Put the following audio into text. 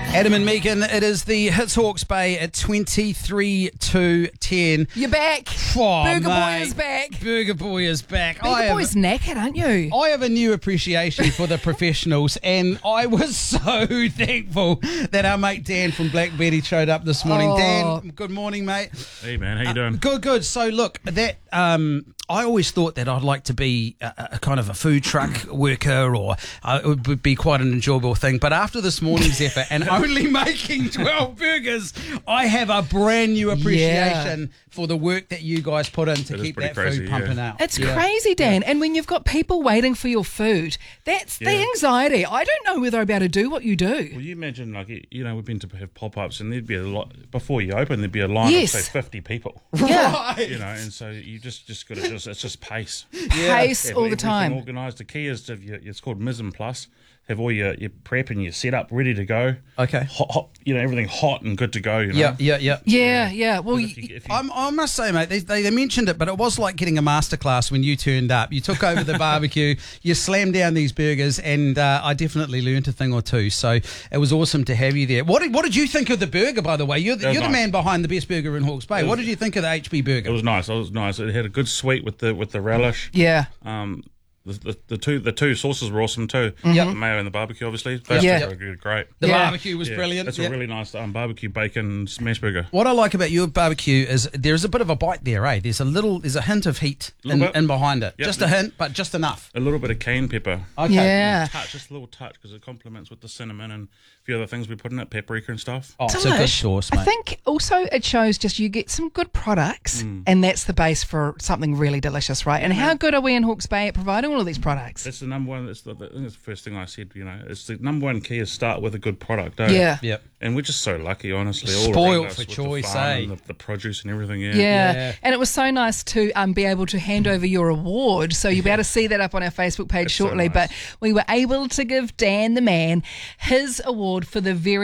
Adam and Megan, it is the Hits Hawke's Bay at 23-10. You're back. Oh, Burger Boy mate. is back. Burger Boy is back. Burger Boy's knackered, aren't you? I have a new appreciation for the professionals, and I was so thankful that our mate Dan from Black Betty showed up this morning. Oh. Dan, good morning, mate. Hey, man. How you doing? Good. So, look, that I always thought that I'd like to be a kind of a food truck worker, or it would be quite an enjoyable thing. But after this morning's effort and only making 12 burgers, I have a brand new appreciation for the work that you guys put in to keep that crazy, food pumping out. It's crazy, Dan. And when you've got people waiting for your food, that's the anxiety. I don't know whether I'll be able to do what you do. Well, you imagine, like, we've been to have pop-ups, and there'd be a lot, before you open, there'd be a line of, say, 50 people. Yeah. Right. And so you just got to it's just pace. Pace all the time. Organised. The key is it's called mise en place. Have all your prep and your setup ready to go. Okay. Hot, everything hot and good to go. Yeah. Well, I must say, mate, they mentioned it, but it was like getting a masterclass when you turned up. You took over the barbecue, you slammed down these burgers, and I definitely learnt a thing or two. So it was awesome to have you there. What did you think of the burger, by the way? You're the man behind the best burger in Hawke's Bay. What did you think of the HB burger? It was nice. It had a good sweet with the relish. Yeah. The two sauces were awesome too. Yep. The mayo and the barbecue, obviously. Those two were great. The barbecue was brilliant. It's a really nice barbecue bacon smash burger. What I like about your barbecue is there's a bit of a bite there, eh? There's a hint of heat in behind it. Yep. Just a hint, but just enough. A little bit of cayenne pepper. Okay. Yeah. Just a little touch, because it complements with the cinnamon and a few other things we put in it, paprika and stuff. Oh, it's a good sauce, mate. I think also it shows just you get some good products, and that's the base for something really delicious, right? And how good are we in Hawke's Bay at providing all of these products? That's the number one. I think it's the first thing I said. It's the number one key is start with a good product. Eh? Yeah. Yep. And we're just so lucky, honestly. All Spoiled around us for with choice, the farm eh? and the produce and everything. Yeah. And it was so nice to be able to hand over your award. So you'll be able to see that up on our Facebook page shortly. So nice. But we were able to give Dan the man his award for the very